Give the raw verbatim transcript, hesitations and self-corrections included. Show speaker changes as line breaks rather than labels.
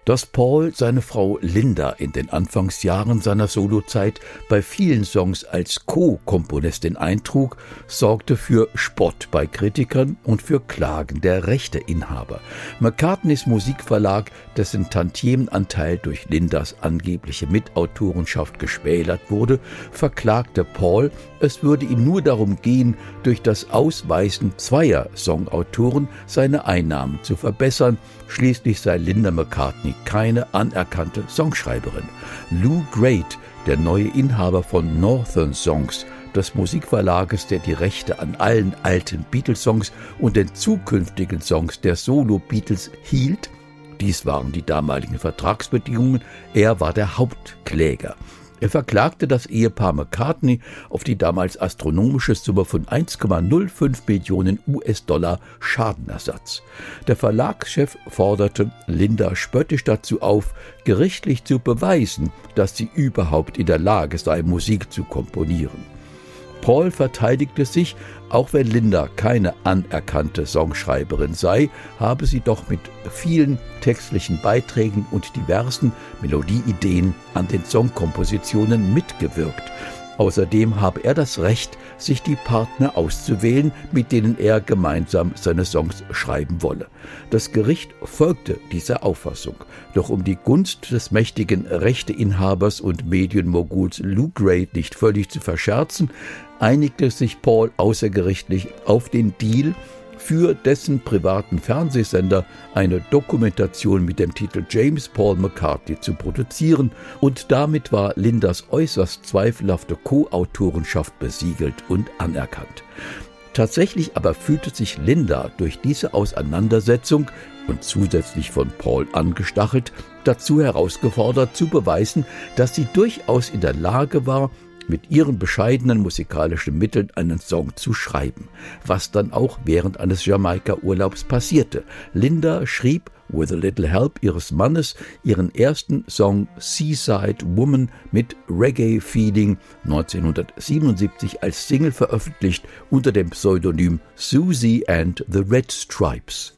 Dass Paul seine Frau Linda in den Anfangsjahren seiner Solozeit bei vielen Songs als Co-Komponistin eintrug, sorgte für Spott bei Kritikern und für Klagen der Rechteinhaber. McCartneys Musikverlag, dessen Tantiemenanteil durch Lindas angebliche Mitautorenschaft geschmälert wurde, verklagte Paul, es würde ihm nur darum gehen, durch das Ausweisen zweier Songautoren seine Einnahmen zu verbessern. Schließlich sei Linda McCartney keine anerkannte Songschreiberin. Lou Grade, der neue Inhaber von Northern Songs, des Musikverlages, der die Rechte an allen alten Beatles-Songs und den zukünftigen Songs der Solo-Beatles hielt, dies waren die damaligen Vertragsbedingungen, er war der Hauptkläger. Er verklagte das Ehepaar McCartney auf die damals astronomische Summe von eins Komma null fünf Millionen U S-Dollar Schadenersatz. Der Verlagschef forderte Linda spöttisch dazu auf, gerichtlich zu beweisen, dass sie überhaupt in der Lage sei, Musik zu komponieren. Paul verteidigte sich, auch wenn Linda keine anerkannte Songschreiberin sei, habe sie doch mit vielen textlichen Beiträgen und diversen Melodieideen an den Songkompositionen mitgewirkt. Außerdem habe er das Recht, sich die Partner auszuwählen, mit denen er gemeinsam seine Songs schreiben wolle. Das Gericht folgte dieser Auffassung. Doch um die Gunst des mächtigen Rechteinhabers und Medienmoguls Lou Grade nicht völlig zu verscherzen, einigte sich Paul außergerichtlich auf den Deal, für dessen privaten Fernsehsender eine Dokumentation mit dem Titel James Paul McCartney zu produzieren, und damit war Lindas äußerst zweifelhafte Co-Autorenschaft besiegelt und anerkannt. Tatsächlich aber fühlte sich Linda durch diese Auseinandersetzung und zusätzlich von Paul angestachelt dazu herausgefordert zu beweisen, dass sie durchaus in der Lage war, mit ihren bescheidenen musikalischen Mitteln einen Song zu schreiben, was dann auch während eines Jamaika-Urlaubs passierte. Linda schrieb, with a little help ihres Mannes, ihren ersten Song Seaside Woman mit Reggae-Feeling neunzehnhundertsiebenundsiebzig als Single veröffentlicht unter dem Pseudonym Susie and the Red Stripes.